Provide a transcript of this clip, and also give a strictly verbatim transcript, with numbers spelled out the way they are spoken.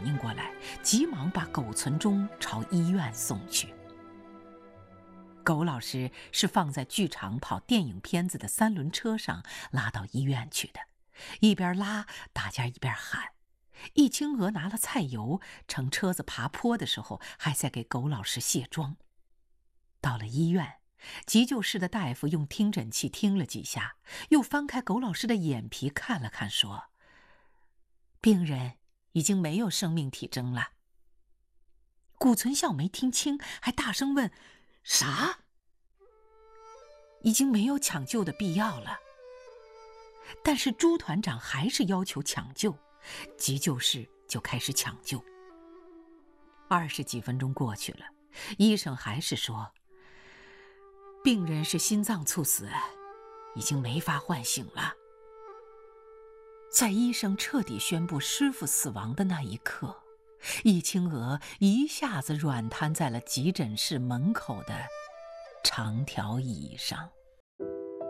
应过来，急忙把苟存忠朝医院送去。苟老师是放在剧场跑电影片子的三轮车上拉到医院去的，一边拉大家一边喊。易清娥拿了菜油，乘车子爬坡的时候还在给苟老师卸妆。到了医院，急救室的大夫用听诊器听了几下，又翻开苟老师的眼皮看了看，说：“病人已经没有生命体征了。”谷存孝没听清，还大声问：“啥？”已经没有抢救的必要了。但是朱团长还是要求抢救，急救室就开始抢救。二十几分钟过去了，医生还是说，病人是心脏猝死，已经没法唤醒了。在医生彻底宣布师傅死亡的那一刻，易清娥一下子软瘫在了急诊室门口的长条椅上。